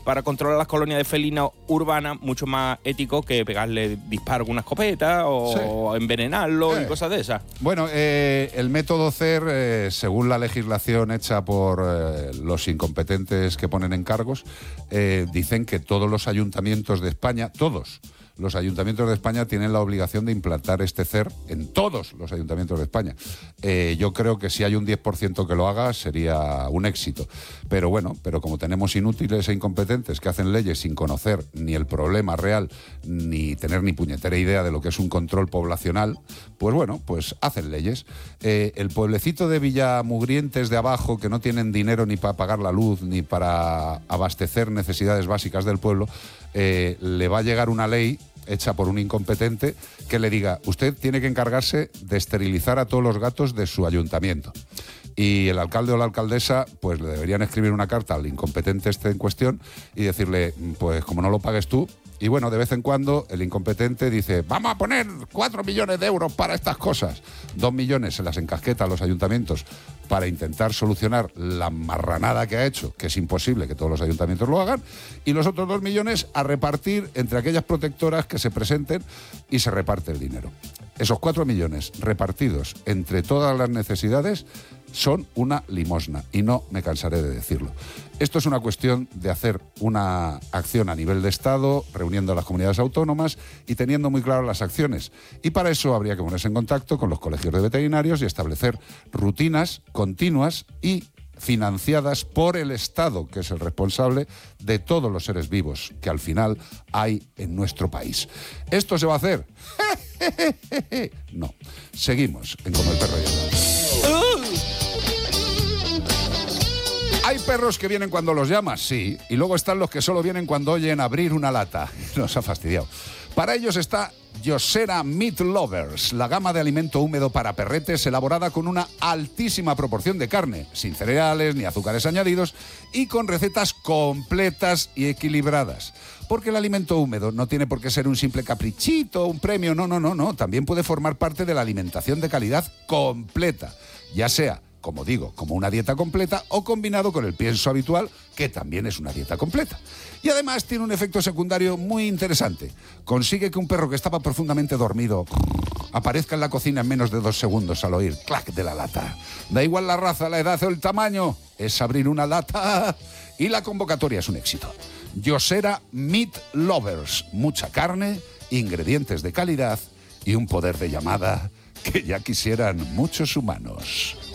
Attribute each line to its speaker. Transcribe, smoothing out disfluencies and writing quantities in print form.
Speaker 1: para controlar las colonias de felinos urbanas, mucho más ético que pegarle disparo con una escopeta o envenenarlo y cosas de esas.
Speaker 2: Bueno, el método CER, según la legislación hecha por los incompetentes que ponen encargos, dicen que todos los ayuntamientos de España, todos los ayuntamientos de España tienen la obligación de implantar este CER en todos los ayuntamientos de España. Yo creo que si hay un 10% que lo haga sería un éxito. Pero bueno, como tenemos inútiles e incompetentes que hacen leyes sin conocer ni el problema real, ni tener ni puñetera idea de lo que es un control poblacional, pues bueno, pues hacen leyes. El pueblecito de Villamugrientes de abajo, que no tienen dinero ni para pagar la luz, ni para abastecer necesidades básicas del pueblo, le va a llegar una ley hecha por un incompetente que le diga: usted tiene que encargarse de esterilizar a todos los gatos de su ayuntamiento. Y el alcalde o la alcaldesa pues le deberían escribir una carta al incompetente este en cuestión y decirle: pues como no lo pagues tú. Y bueno, de vez en cuando el incompetente dice: vamos a poner 4 millones de euros para estas cosas. 2 millones se las encasqueta a los ayuntamientos para intentar solucionar la marranada que ha hecho, que es imposible que todos los ayuntamientos lo hagan, y los otros 2 millones a repartir entre aquellas protectoras que se presenten y se reparte el dinero. Esos 4 millones repartidos entre todas las necesidades son una limosna, y no me cansaré de decirlo. Esto es una cuestión de hacer una acción a nivel de Estado, reuniendo a las comunidades autónomas y teniendo muy claras las acciones. Y para eso habría que ponerse en contacto con los colegios de veterinarios y establecer rutinas continuas y financiadas por el Estado, que es el responsable de todos los seres vivos que al final hay en nuestro país. ¿Esto se va a hacer? No. Seguimos en Como el perro y el gato. ¿Hay perros que vienen cuando los llamas? Sí. Y luego están los que solo vienen cuando oyen abrir una lata. Nos ha fastidiado. Para ellos está Yosera Meat Lovers, la gama de alimento húmedo para perretes elaborada con una altísima proporción de carne, sin cereales ni azúcares añadidos y con recetas completas y equilibradas. Porque el alimento húmedo no tiene por qué ser un simple caprichito, un premio, no. También puede formar parte de la alimentación de calidad completa, ya sea, como digo, como una dieta completa o combinado con el pienso habitual, que también es una dieta completa. Y además tiene un efecto secundario muy interesante. Consigue que un perro que estaba profundamente dormido aparezca en la cocina en menos de 2 segundos al oír clac de la lata. Da igual la raza, la edad o el tamaño, es abrir una lata y la convocatoria es un éxito. Yosera Meat Lovers, mucha carne, ingredientes de calidad y un poder de llamada que ya quisieran muchos humanos.